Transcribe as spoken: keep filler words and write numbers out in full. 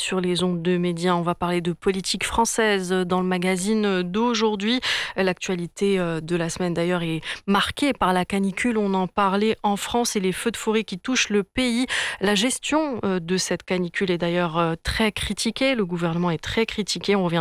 sur les ondes de Média. On va parler de politique française dans le magazine d'aujourd'hui. L'actualité de la semaine d'ailleurs est marquée par la canicule. On en parlait en France et les feux de forêt qui touchent le pays. La gestion de cette canicule est d'ailleurs très critiquée. Le gouvernement est très critiqué. On revient